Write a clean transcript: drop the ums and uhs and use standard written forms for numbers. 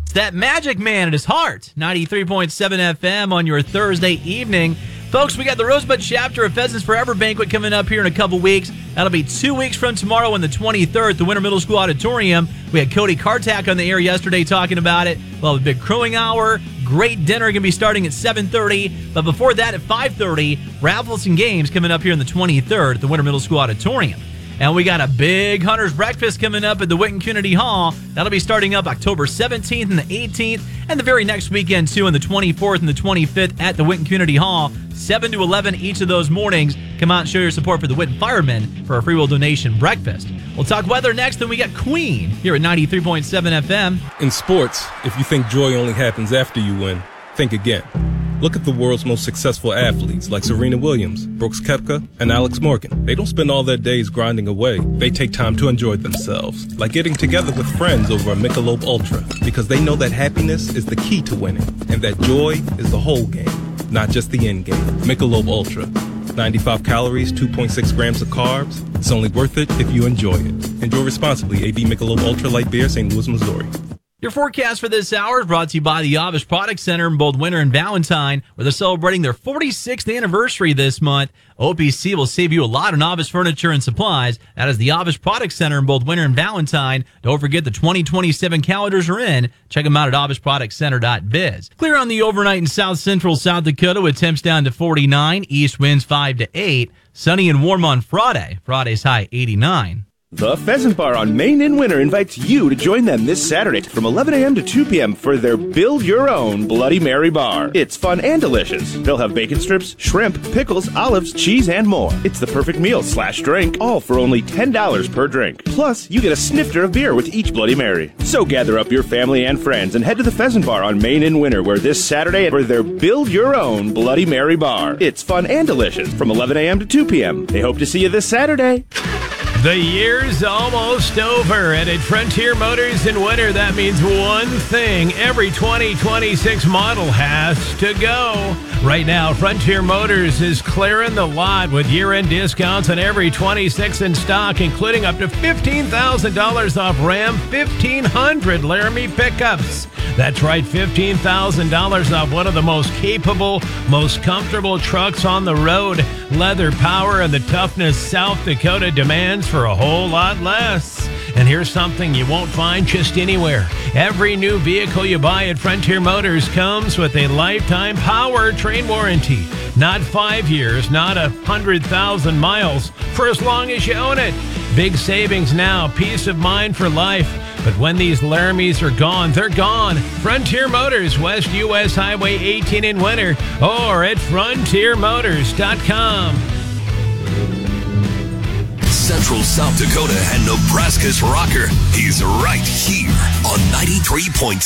It's that Magic Man at his heart. 93.7 FM on your Thursday evening. Folks, we got the Rosebud chapter of Pheasants Forever banquet coming up here in a couple weeks. That'll be 2 weeks from tomorrow on the 23rd at the Winter Middle School Auditorium. We had Cody Kartak on the air yesterday talking about it. We'll have a big crowing hour. Great dinner going to be starting at 7:30. But before that, at 5:30, raffles and games coming up here on the 23rd at the Winter Middle School Auditorium. And we got a big Hunter's Breakfast coming up at the Witten Community Hall. That'll be starting up October 17th and the 18th, and the very next weekend, too, on the 24th and the 25th at the Witten Community Hall, 7 to 11 each of those mornings. Come out and show your support for the Witten Firemen for a free will donation breakfast. We'll talk weather next, then we got Queen here at 93.7 FM. In sports, if you think joy only happens after you win, think again. Look at the world's most successful athletes like Serena Williams, Brooks Koepka, and Alex Morgan. They don't spend all their days grinding away. They take time to enjoy themselves, like getting together with friends over a Michelob Ultra, because they know that happiness is the key to winning, and that joy is the whole game, not just the end game. Michelob Ultra. 95 calories, 2.6 grams of carbs. It's only worth it if you enjoy it. Enjoy responsibly. AB Michelob Ultra Light Beer, St. Louis, Missouri. Your forecast for this hour is brought to you by the Avish Product Center in both Winter and Valentine, where they're celebrating their 46th anniversary this month. OPC will save you a lot on Avish furniture and supplies. That is the Avish Product Center in both Winter and Valentine. Don't forget the 2027 calendars are in. Check them out at avishproductcenter.biz. Clear on the overnight in south central South Dakota with temps down to 49. East winds 5 to 8. Sunny and warm on Friday. Friday's high 89. The Pheasant Bar on Main in Winter invites you to join them this Saturday from 11 a.m. to 2 p.m. for their Build Your Own Bloody Mary Bar. It's fun and delicious. They'll have bacon strips, shrimp, pickles, olives, cheese, and more. It's the perfect meal/drink, all for only $10 per drink. Plus, you get a snifter of beer with each Bloody Mary. So gather up your family and friends and head to the Pheasant Bar on Main in Winter, where this Saturday for their Build Your Own Bloody Mary Bar. It's fun and delicious from 11 a.m. to 2 p.m. They hope to see you this Saturday. The year's almost over, and at Frontier Motors in Winter, that means one thing. Every 2026 model has to go. Right now, Frontier Motors is clearing the lot with year-end discounts on every 26 in stock, including up to $15,000 off Ram 1500 Laramie pickups. That's right, $15,000 off one of the most capable, most comfortable trucks on the road. Leather power and the toughness South Dakota demands for a whole lot less. And here's something you won't find just anywhere. Every new vehicle you buy at Frontier Motors comes with a lifetime powertrain warranty. Not 5 years, not 100,000 miles, for as long as you own it. Big savings now, peace of mind for life. But when these Laramies are gone, they're gone. Frontier Motors, West U.S. Highway 18 in Winter, or at frontiermotors.com. Central South Dakota and Nebraska's rocker. He's right here on 93.7